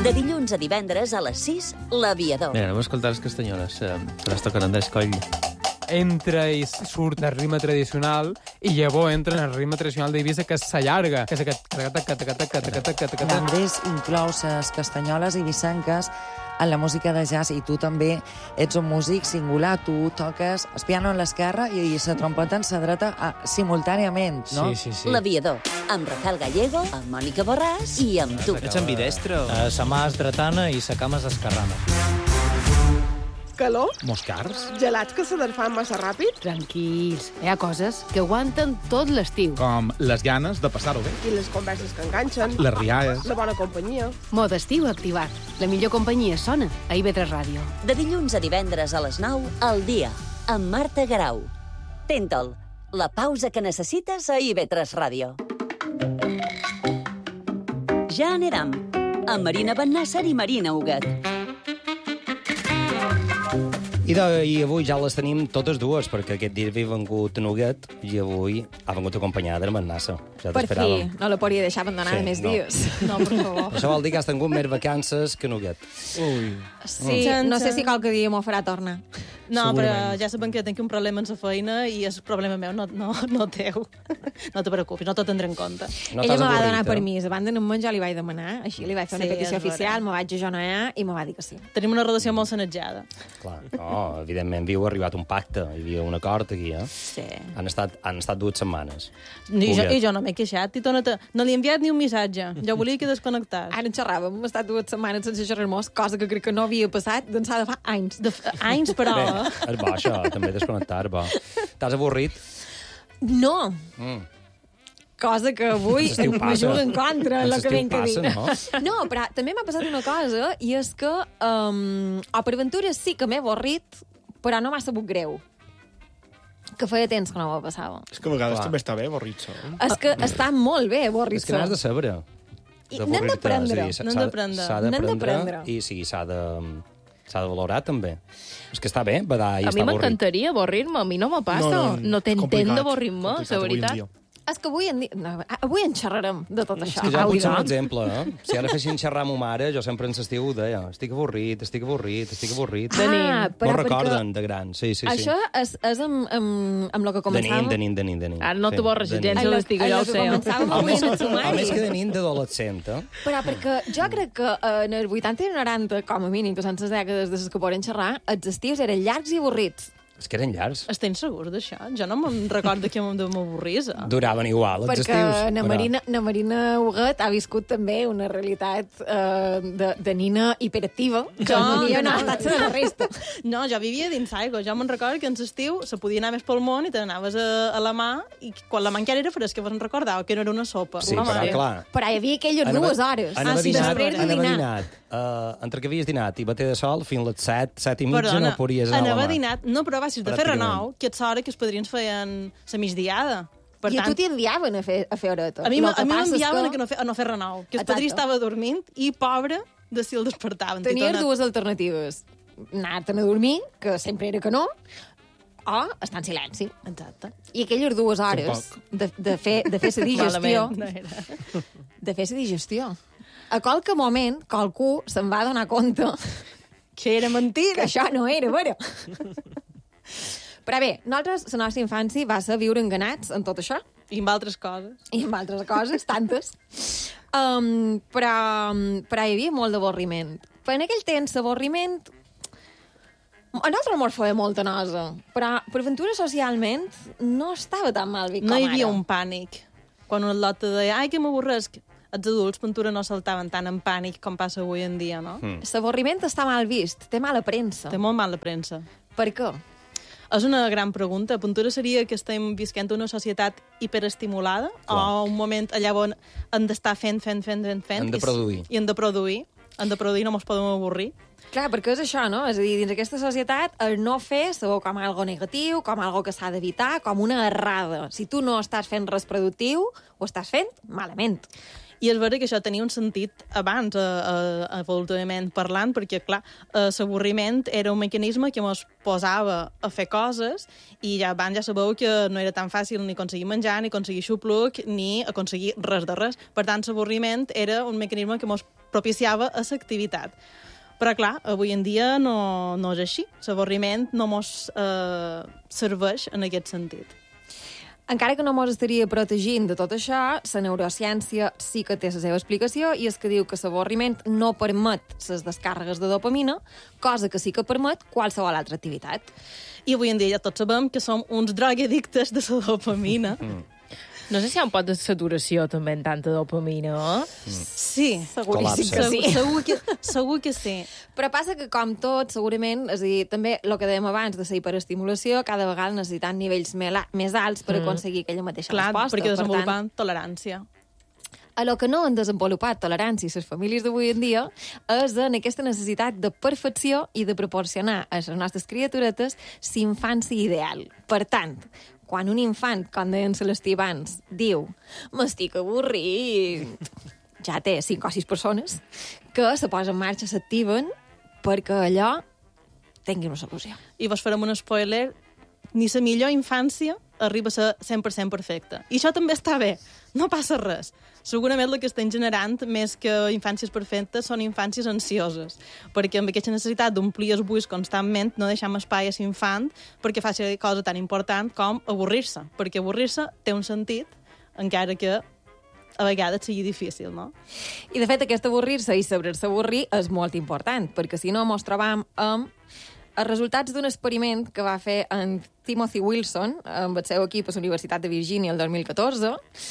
De dilluns a divendres a les 6, L'Aviador. Mira, anem a escoltar les castanyoles, que les toquen Andrés Coll. Entra i surt del ritme tradicional i llavors entra en el ritme tradicional d'Eivissa, que s'allarga, que és aquest... L'Andrés inclou les castanyoles i vicenques en la música de jazz, i tu també ets un músic singular. Tu toques el piano en l'esquerra i la trompeta en la dreta simultàniament, no? Sí. L'Aviador, amb Rafael Gallego, amb Mònica Borràs i amb tu. Ets ambidestro. Sa mà és dretana i sa cama és esquerrana. Calor? Moscars? Gelats que se fan massa ràpid? Tranquils, hi ha coses que aguanten tot l'estiu. Com les ganes de passar-ho bé. I les converses que enganxen? Les rialles. La bona companyia? Mode estiu activat. La millor companyia sona a IB3 Ràdio. De dilluns a divendres a les 9, al dia, amb Marta Garau. Tenta'l, la pausa que necessites a IB3 Ràdio. Ja anirem, amb Marina Bennàsser i Marina Huguet. I avui ja les tenim totes dues, perquè aquest dia havia vengut Nuguet i avui ha vengut acompanyada de Manassa. Ja per fi, no la podria deixar abandonada més dies. No, per favor. Això vol dir que has tingut més vacances que Nuguet. Sí, no sé si qualque dia m'ho farà tornar. No, però ja sabem que tinc un problema amb la feina i és problema meu, no teu. No te preocupis, no t'ho tindré en compte. Ella me va donar permís. Abans de menjar li vaig demanar, així li vaig fer una petició oficial, me vaig ajonear i me va dir que sí. Tenim una relació molt sanejada. Clar, evidentment, havia arribat un pacte, hi havia un acord aquí, eh? Sí. Han estat 2 setmanes. I jo no m'he queixat, no li he enviat ni un missatge. Jo volia que desconnectàs. Ara en xerràvem, hem estat 2 setmanes sense xerrar-nos, cosa que crec que no havia passat d'ençà de fa anys. Anys, però... Bé, és bo, això, també desconnectar, és bo. T'has avorrit? No! Cosa que avui me juga en contra, el que ben que dic. No, però també m'ha passat una cosa, i és que per aventura sí que m'he avorrit, però no m'ha sabut greu. Que feia temps que no m'ho passava. És que a vegades també està bé avorrir-se. És que està molt bé avorrir-se. És que n'has de saber. N'hem d'aprendre. S'ha d'aprendre. I sí, s'ha de valorar, també. És que està bé, badar i a està avorrit. A mi m'encantaria avorrir-me, a mi no me passa. No t'entenc d'avorrir-me, la veritat. És que avui en xerrarem de tot això. És que ja potser un exemple, eh? Si ara fessin xerrar amb ma mare, jo sempre en l'estiu deia estic avorrit. De nin. M'ho recorden, de gran, sí. Això és amb el que començàvem... De nin. Ara no t'avorres gens de l'estiu, ja ho sé. Començàvem avui en el sumari. A més que de nin d'adolescent, eh? Però perquè jo crec que en els 80 i 90, com a mínim, que són les dècades de les que poden xerrar, els estius eren llargs i avorrits. És que eren llargs. Estem segurs d'això? Jo no me'n recordo que m'avorrís. Duraven igual, els estius. Perquè na Marina Huguet ha viscut també una realitat de nina hiperactiva, que no ha estat la resta. No, jo vivia dins aigua. Jo me'n recordo que en l'estiu se podia anar més pel món i te n'anaves a la mà, i quan la mà encara era fresca, vos en recordeu que no era una sopa. Sí, però clar. Però hi havia aquelles 2 hores. Després de dinar. Entre que havies dinat i bater de sol, fins les 7 i mitja no podries anar a la mà. Anava dinat, no, però baixes de fer renou, que és hora que els padrins feien la migdiada. I a tu t'hi enviaven a fer horeta. A mi m'enviaven a no fer renou, que el padrí estava dormint i, pobre, de si el despertaven. Tenies 2 alternatives. Anar-te'n a dormir, que sempre era que no, o estar en silenci. Exacte. I aquelles 2 hores de fer la digestió... De fer la digestió. A qualque moment, qualcú se'n va donar compte que era mentida. Que això no era vera. Però bé, nosaltres, la nostra infància va ser viure enganats en tot això. I amb altres coses. I amb altres coses, tantes. Però hi havia molt d'avorriment. Però en aquell temps, l'avorriment... A nosaltres mos feia molta nosa, però per aventura socialment no estava tan mal com ara. No hi havia un pànic. Quan un lot te deia, ai, que m'avorresc, els adults, pintura, no saltaven tant en pànic com passa avui en dia, no? L'avorriment està mal vist, té mala premsa. Té molt mala premsa. Per què? És una gran pregunta. Pintura seria que estem visquent una societat hiperestimulada o un moment allà on hem d'estar fent. Hem de produir. I hem de produir. Hem de produir, no ens podem avorrir. Clar, perquè és això, no? És a dir, dins aquesta societat, el no fer se veu com algo negatiu, com algo que s'ha d'evitar, com una errada. Si tu no estàs fent res productiu, ho estàs fent malament. I és vera que això tenia un sentit abans, evolutivament parlant, perquè, clar, l'avorriment era un mecanisme que ens posava a fer coses i ja abans ja sabeu que no era tan fàcil ni aconseguir menjar, ni aconseguir xupluc, ni aconseguir res de res. Per tant, l'avorriment era un mecanisme que ens propiciava a l'activitat. Però, clar, avui en dia no és així. L'avorriment no mos serveix en aquest sentit. Encara que no mos estaria protegint de tot això, la neurociència sí que té la seva explicació i és que diu que l'avorriment no permet les descàrregues de dopamina, cosa que sí que permet qualsevol altra activitat. I avui en dia ja tots sabem que som uns drogadictes de la dopamina. No sé si hi ha un pot de saturació també en tanta dopamina, Sí. Seguríssim que sí. Segur que sí. Però passa que, com tot, segurament, és a dir, també el que dèiem abans de la hiperestimulació, cada vegada necessitant nivells més alts per aconseguir aquella mateixa resposta. Clar, perquè desenvolupant tolerància. A lo que no han desenvolupat tolerància les famílies d'avui en dia és en aquesta necessitat de perfecció i de proporcionar a les nostres criaturetes l'infància ideal. Per tant, quan un infant, com deien Celestí abans, diu «m'estic avorrit», ja té 5 o 6 persones que se posen en marxa, s'activen perquè allò tingui una solució. I vos farem un spoiler, ni la millor infància arriba a ser 100% perfecta. I això també està bé, no passa res. Segurament el que estem generant, més que infàncies perfectes, són infàncies ansioses, perquè amb aquesta necessitat d'omplir els buits constantment no deixem espai a l'infant perquè faci una cosa tan important com avorrir-se, perquè avorrir-se té un sentit, encara que a vegades sigui difícil, no? I, de fet, aquest avorrir-se i saber-se avorrir és molt important, perquè si no mos trobam amb els resultats d'un experiment que va fer en Timothy Wilson amb el seu equip a la Universitat de Virgínia el 2014,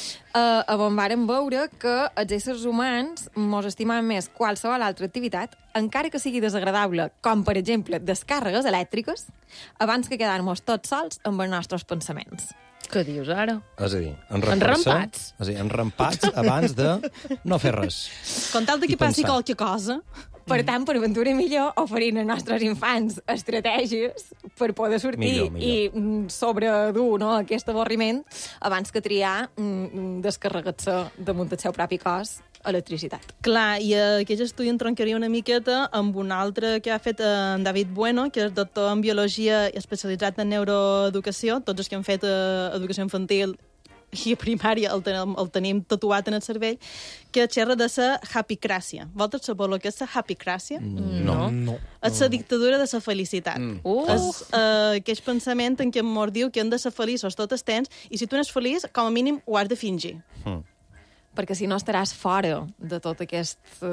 on varen veure que els éssers humans mos estimam més qualsevol altra activitat, encara que sigui desagradable, com, per exemple, descàrregues elèctriques, abans que quedar-nos tots sols amb els nostres pensaments. Què dius ara? És a dir, enrampats. És a dir, enrampats abans de no fer res. Com tal de que passi qualque cosa. Per tant, per aventura millor, oferint als nostres infants estratègies per poder sortir millor. I sobredur aquest avorriment abans que triar descarregar-se damunt del seu propi cos electricitat. Clar, i aquest estudi entroncaria una miqueta amb un altre que ha fet en David Bueno, que és doctor en biologia i especialitzat en neuroeducació. Tots els que han fet educació infantil i a primària el tenim tatuat en el cervell, que xerra de la happycràcia. Vosaltres sabeu el que és la happycràcia? No. És la dictadura de la felicitat. És aquell pensament en què mos diu que hem de ser feliços tot el temps, i si tu no ets feliç, com a mínim ho has de fingir. Perquè si no estaràs fora de tota aquesta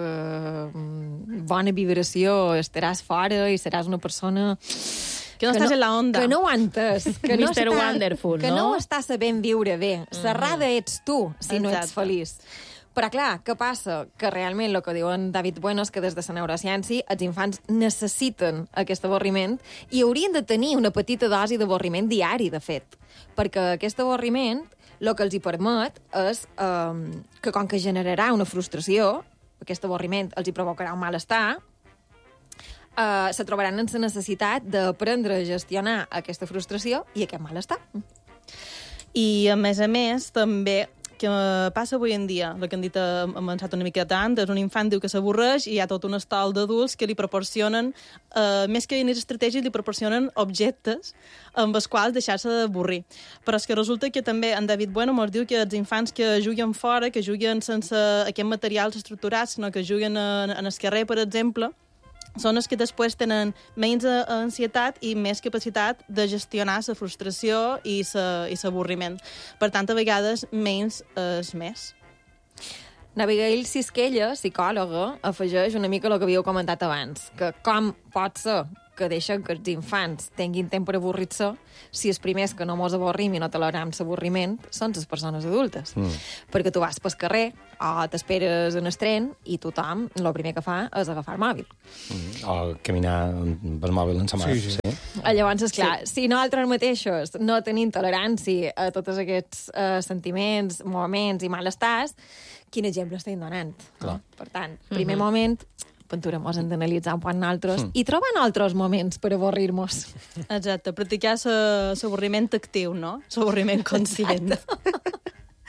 bona vibració, estaràs fora i seràs una persona que no estàs en la onda. Que no ho entès. Que no Mr. Wonderful, que no ho estàs sabent viure bé. Serrada ets tu, si no ets feliç. Però, clar, què passa? Que realment el que diu en David Bueno és que des de la neurociència els infants necessiten aquest avorriment i haurien de tenir una petita dosi d'avorriment diari, de fet. Perquè aquest avorriment el que els hi permet és que, com que generarà una frustració, aquest avorriment els hi provocarà un malestar, se trobaran en la necessitat d'aprendre a gestionar aquesta frustració i aquest malestar. I, a més, també que passa avui en dia, el que hem dit, hem avançat una miqueta antes, un infant diu que s'avorreix i hi ha tot un estol d'adults que li proporcionen, més que eines estratègies, li proporcionen objectes amb els quals deixar-se d'avorrir. Però és que resulta que també en David Bueno mos diu que els infants que juguen fora, que juguen sense aquests materials estructurats, sinó que juguen en el carrer, per exemple, són els que després tenen menys ansietat i més capacitat de gestionar la frustració i l'avorriment. Per tant, a vegades, menys és més. N'Abigail Sisquella, psicòloga, afegeix una mica el que havíeu comentat abans, que com pot ser que deixen que els infants tinguin temps per avorrir-se si els primers que no mos avorrim i no toleram l'avorriment són les persones adultes. Perquè tu vas pel carrer o t'esperes en el tren i tothom el primer que fa és agafar el mòbil. O caminar amb el mòbil en sa mà. Sí. Llavors, esclar, si nosaltres mateixos no tenim tolerància a tots aquests sentiments, moments i malestars, quin exemple estem donant? Per tant, primer moment, aventura, mos hem d'analitzar un poc nosaltres i trobar altres moments per avorrir-nos. Exacte, practicar l'avorriment actiu, no? L'avorriment conscient.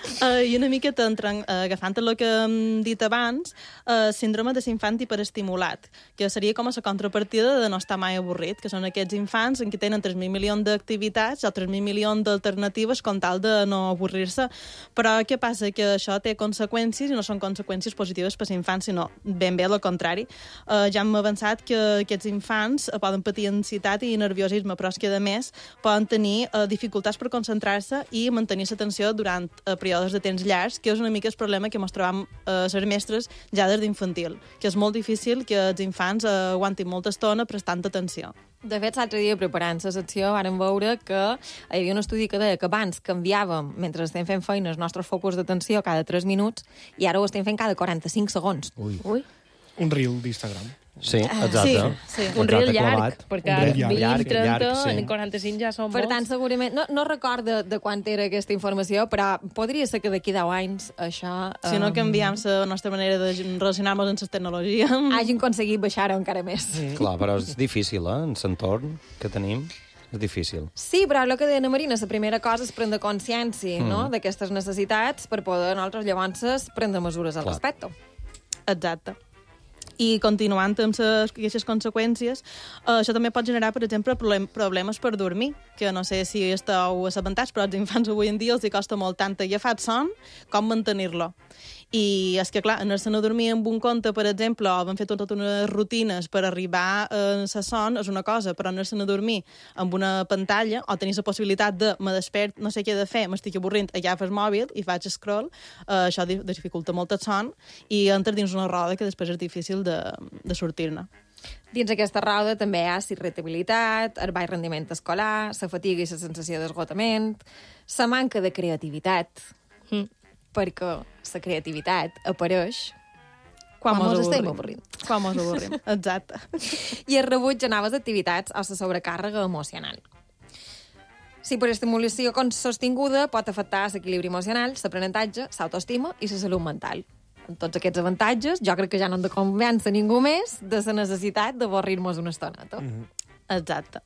I una miqueta agafant el que hem dit abans, síndrome de l'infant hiperestimulat, que seria com a la contrapartida de no estar mai avorrit, que són aquests infants en què tenen 3.000 milions d'activitats o 3.000 milions d'alternatives com tal de no avorrir-se. Però què passa? Que això té conseqüències i no són conseqüències positives per l'infant, sinó ben bé al contrari. Ja hem avançat que aquests infants poden patir ansietat i nerviosisme, però és que, a més, poden tenir dificultats per concentrar-se i mantenir l'atenció durant períodes de temps llargs, que és una mica el problema que ens trobam les mestres ja des d'infantil, que és molt difícil que els infants aguantin molta estona prestant atenció. De fet, l'altre dia, preparant la secció, vàrem veure que hi havia un estudi que deia que abans canviàvem, mentre estem fent feina, els nostres focus d'atenció cada 3 minuts, i ara ho estem fent cada 45 segons. Ui. Un reel d'Instagram. Sí, exacte. Sí. Un reel llarg, clavat. perquè 20, 30, en 45 ja són Per molts. tant, segurament, no recordo de quant era aquesta informació, però podria ser que d'aquí 10 anys això... Si no canviem la nostra manera de relacionar-nos amb la tecnologia... Hagin aconseguit baixar-ho encara més. Clar, però és difícil, en l'entorn que tenim. És difícil. Sí, però el que deia Ana Marina, la primera cosa és prendre consciència no? d'aquestes necessitats per poder nosaltres llavors prendre mesures al respecte. Exacte. I continuant amb aquestes conseqüències, això també pot generar, per exemple, problemes per dormir, que no sé si esteu assabentats, però als infants avui en dia els costa molt tant agafar son com mantenir-lo. I és que, clar, anar-se a dormir amb un conte, per exemple, o hem fet totes unes rutines per arribar a la son, és una cosa, però anar-se a dormir amb una pantalla, o tenir la possibilitat de me despert, no sé què he de fer, m'estic avorrint, agafes el mòbil i faig scroll, això dificulta molt el son i entres dins una roda que després és difícil de sortir-ne. Dins aquesta roda també hi ha irritabilitat, el baix rendiment escolar, la fatiga i la sensació d'esgotament, la manca de creativitat, perquè la creativitat apareix quan mos estem avorrint. Quan mos avorrim, exacte. I el rebuig a noves activitats o la sobrecàrrega emocional. Si per estimulació sostinguda pot afectar l'equilibri emocional, l'aprenentatge, l'autoestima i la salut mental. Amb tots aquests avantatges, jo crec que ja no hem de convèncer ningú més de la necessitat d'avorrir-nos una estoneta. Exacte.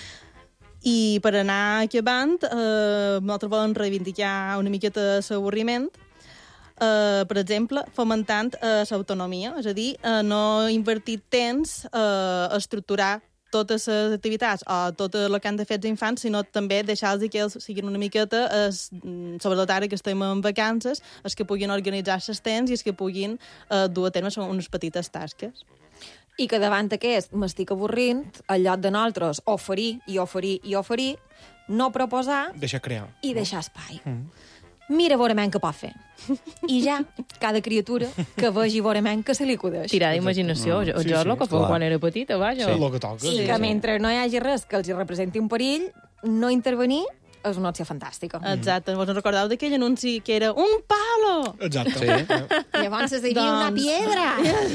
I per anar acabant, nosaltres volem reivindicar una miqueta l'avorriment, per exemple, fomentant l'autonomia, és a dir, no invertir temps a estructurar totes les activitats o tot el que han de fer els infants, sinó també deixar-los que ells siguin una miqueta, sobretot ara que estem en vacances, els que puguin organitzar els temps i els que puguin dur a terme unes petites tasques. I que davant aquest m'estic avorrint, al lloc de nosaltres oferir i oferir i oferir, no proposar... Deixar crear. I deixar espai. Mira veurement què pot fer. I ja, cada criatura que vegi veurement que se li acudeix. Tirar d'imaginació. Jo és el que feu quan era petita, vaja. Sí, el que toca. I que mentre no hi hagi res que els hi representi un perill, no intervenir és una opció fantàstica. Exacte. Vos recordeu d'aquell anunci que era un palo? Exacte. Sí. I llavors es deia una piedra.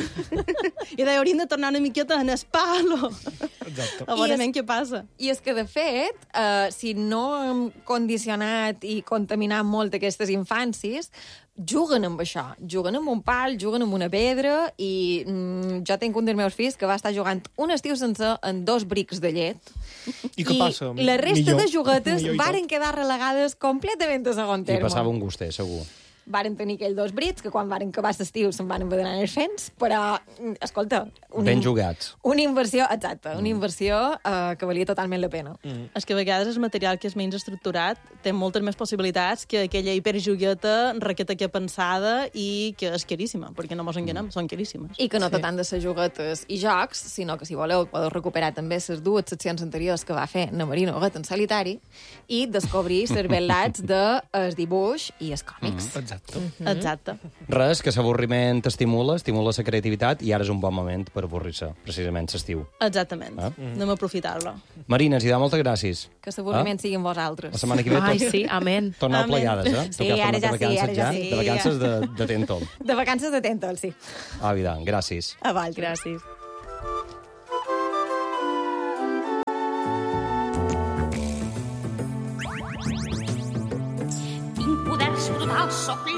I deia, hauríem de tornar una miqueta en el palo. Exacte. A veure què passa. I és que, de fet, si no hem condicionat i contaminat molt aquestes infàncies, juguen amb això. Juguen amb un pal, juguen amb una pedra i jo tinc un dels meus fills que va estar jugant un estiu sencer en 2 brics de llet. I què passa? La resta de juguetes varen quedar relegades completament a segon terme. I passava un gustet, segur. Varen tenir aquells 2 brits que quan varen acabar l'estiu se'n van envedenar els fents, però, escolta... Ben jugats. Una inversió, exacte, una inversió que valia totalment la pena. És que a vegades el material que és menys estructurat té moltes més possibilitats que aquella hiperjugueta raqueta que pensada i que és caríssima, perquè no mos enganem, són caríssimes. I que no té tant de ser juguetes i jocs, sinó que si voleu podeu recuperar també les 2 seccions anteriors que va fer na Marina Oguet en solitari i descobrir les vel·lats del dibuix i els còmics. Exacte. Res, que l'avorriment estimula la creativitat i ara és un bon moment per avorrir-se, precisament l'estiu. Exactament. Anem a aprofitar-lo. Marina, Zidà, moltes gràcies. Que l'avorriment sigui amb vosaltres. La setmana que ve Ai, sí, amén. Tornar a pleiades, Sí, ara ja sí, ara ja sí. De vacances de Tentol. De vacances de Tentol, sí. Vidal, gràcies. A vosaltres. Gràcies. Tinc poders brutals, sóc